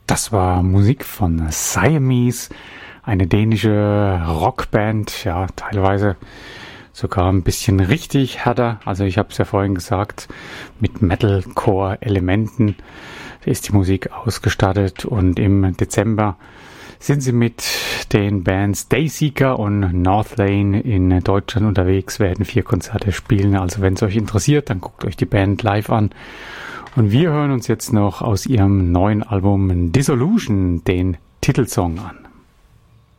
Das war Musik von Siamese, eine dänische Rockband, ja, teilweise sogar ein bisschen richtig härter. Also ich habe es ja vorhin gesagt, mit Metalcore-Elementen ist die Musik ausgestattet, und im Dezember sind sie mit den Bands Dayseeker und Northlane in Deutschland unterwegs, werden 4 Konzerte spielen. Also wenn es euch interessiert, dann guckt euch die Band live an. Und wir hören uns jetzt noch aus ihrem neuen Album Dissolution den Titelsong an.